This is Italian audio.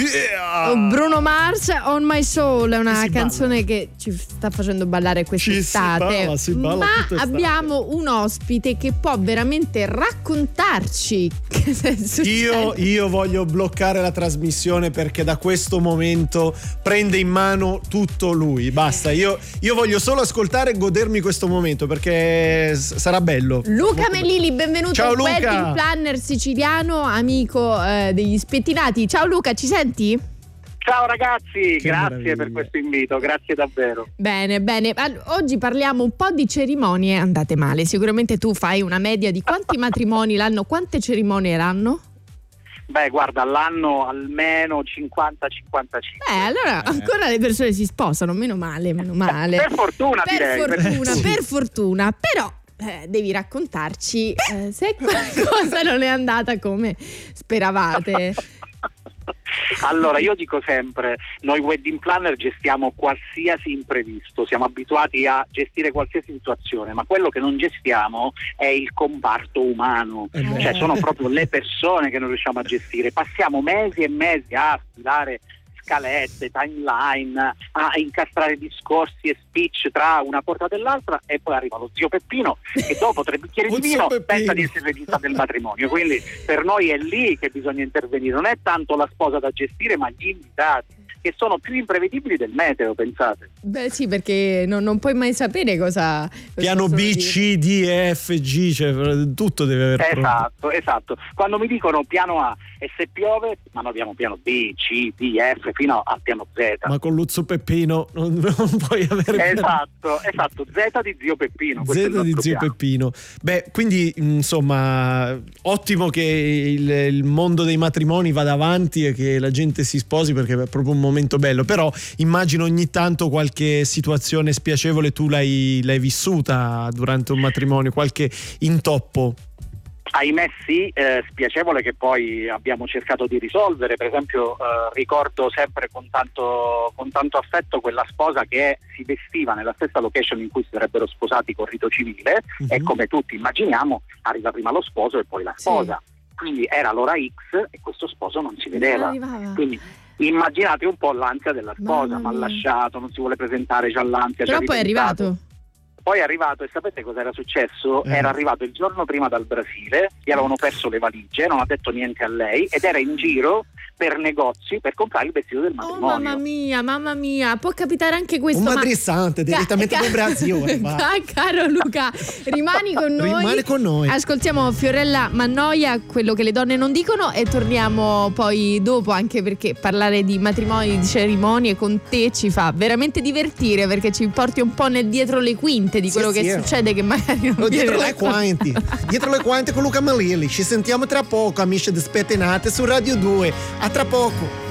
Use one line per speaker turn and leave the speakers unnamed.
Bruno Mars, On My Soul, è una canzone che ci sta facendo ballare quest'estate.
Si balla
ma abbiamo un ospite che può veramente raccontarci che è successo.
Io voglio bloccare la trasmissione perché da questo momento prende in mano tutto lui. Basta, io voglio solo ascoltare e godermi questo momento perché sarà bello.
Luca Melilli, benvenuto.
Ciao Luca.
Wedding planner siciliano, amico degli spettinati. Ciao Luca, ci senti?
Ciao ragazzi,
Che
grazie
meraviglia.
per questo invito, grazie davvero.
Bene. Oggi parliamo un po' di cerimonie andate male. Sicuramente tu fai una media di quanti matrimoni l'anno, quante cerimonie l'anno?
Beh, guarda, all'anno almeno 50-55.
Allora ancora le persone si sposano, meno male.
Per fortuna, direi.
Per fortuna. Però devi raccontarci se qualcosa non è andata come speravate.
Allora, io dico sempre, noi wedding planner gestiamo qualsiasi imprevisto, siamo abituati a gestire qualsiasi situazione, ma quello che non gestiamo è il comparto umano, cioè sono proprio le persone che non riusciamo a gestire. Passiamo mesi e mesi a stilare scalette, timeline, a incastrare discorsi e speech tra una portata e l'altra, e poi arriva lo zio Peppino che dopo 3 bicchieri di vino pensa di essere regista del matrimonio. Quindi per noi è lì che bisogna intervenire, non è tanto la sposa da gestire ma gli invitati, che sono più imprevedibili del meteo, pensate.
Beh sì, perché non puoi mai sapere cosa
Piano B, C, D, E, F, G, cioè tutto deve aver pronto.
Esatto. Quando mi dicono piano A e se piove, ma noi abbiamo piano B, C, D, F fino al piano Z.
Ma con Luzzo Peppino non puoi avere
Esatto, Z di zio Peppino.
Z di zio Peppino. Beh, quindi insomma, ottimo che il mondo dei matrimoni vada avanti e che la gente si sposi, perché è proprio un momento bello. Però immagino ogni tanto qualche situazione spiacevole tu l'hai vissuta durante un matrimonio, qualche intoppo.
Ahimè sì, spiacevole, che poi abbiamo cercato di risolvere. Per esempio ricordo sempre con tanto affetto quella sposa che si vestiva nella stessa location in cui si sarebbero sposati con rito civile, e come tutti immaginiamo arriva prima lo sposo e poi la sposa. Quindi era l'ora X e questo sposo non si vedeva. Quindi immaginate un po' l'ansia della sposa, ma ha lasciato, non si vuole presentare, c'ha l'ansia.
Però poi è arrivato.
Poi è arrivato, e sapete cosa era successo? Era arrivato il giorno prima dal Brasile, gli avevano perso le valigie, non ha detto niente a lei ed era in giro per negozi per comprare il vestito del matrimonio.
Oh mamma mia, può capitare anche questo.
Un madrissante direttamente dal Brasile.
Caro Luca, rimani con noi.
Rimane con noi.
Ascoltiamo Fiorella Mannoia, quello che le donne non dicono, e torniamo poi dopo, anche perché parlare di matrimoni, di cerimonie con te ci fa veramente divertire, perché ci porti un po' nel dietro le quinte di quello che succede, che magari non
dietro le quinte con Luca Melilli. Ci sentiamo tra poco, amici di Spettinate su Radio 2. A tra poco.